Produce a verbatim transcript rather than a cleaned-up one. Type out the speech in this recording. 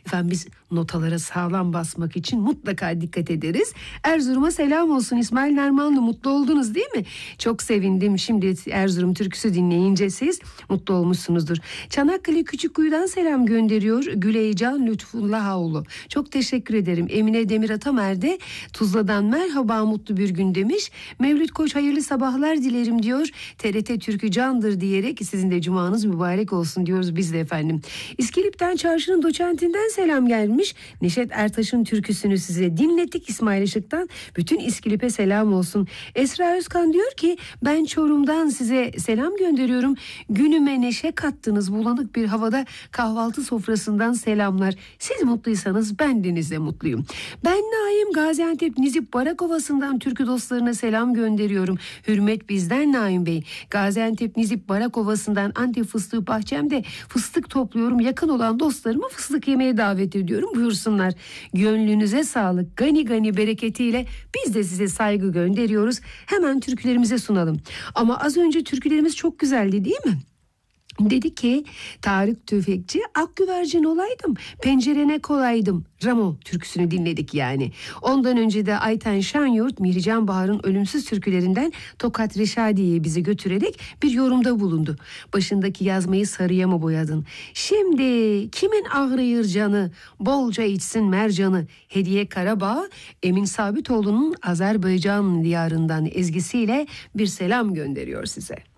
Efendim biz notalara sağlam basmak için mutlaka dikkat ederiz. Erzurum'a selam olsun İsmail Nermanlı, mutlu oldunuz değil mi? Çok sevindim, şimdi Erzurum türküsü dinleyince siz mutlu olmuşsunuzdur. Çanakkale Küçükkuyu'dan selam gönderiyor Güleycan Lütfullahoğlu. Çok teşekkür ederim. Emine Demir Atamer de Tuzla'dan merhaba, mutlu bir gün demiş. Mevlüt Koç hayırlı sabahlar dilerim diyor. T R T Türkü candır diyerek sizin de cumanız mübarek olsun diyoruz biz de efendim. İskilip'ten Çarşı'nın doçentinden selam gelmiş. Neşet Ertaş'ın türküsünü size dinlettik İsmail Işık'tan. Bütün İskilip'e selam olsun. Esra Özkan diyor ki ben Çorum'dan size selam gönderiyorum. Günüme neşe kattınız, bulanık bir havada kahvaltı sofrasından selamlar. Siz mutluysanız ben de mutluyum. Ben Naim Gaziantep Nizip Barakovası'ndan türkü dostlarına selam gönderiyorum. Hürmet bizden Naim Bey. Gaziantep Nizip Barakovası'ndan Antep fıstığı bahçemde fıstık topluyorum. Yakın olan dostlarımı fıstık yemeye davet ediyorum. Buyursunlar. Gönlünüze sağlık. Gani gani bereketiyle biz de size saygı gönderiyoruz. Hemen türkülerimize sunalım. Ama az önce türkülerimiz çok güzeldi değil mi? Dedi ki Tarık Tüfekçi, ak güvercin olaydım, pencerene kolaydım. Ramo türküsünü dinledik yani. Ondan önce de Ayten Şanyurt, Mihrican Bahar'ın ölümsüz türkülerinden Tokat Reşadiye'ye bizi götürerek bir yorumda bulundu. Başındaki yazmayı sarıya mı boyadın? Şimdi kimin ağrıyır canı, bolca içsin mercanı. Hediye Karabağ, Emin Sabitoğlu'nun Azerbaycan diyarından ezgisiyle bir selam gönderiyor size.